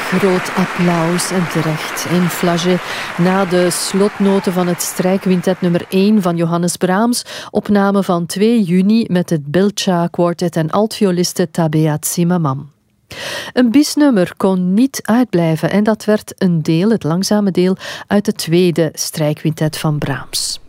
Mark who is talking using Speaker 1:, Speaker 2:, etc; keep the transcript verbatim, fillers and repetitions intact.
Speaker 1: Groot applaus en terecht in Flagey na de slotnoten van het strijkquintet nummer één van Johannes Brahms, opname van twee juni met het Belcha Quartet en altvioliste Tabea Zimmermann. Een bisnummer kon niet uitblijven en dat werd een deel, het langzame deel, uit het tweede strijkquintet van Brahms.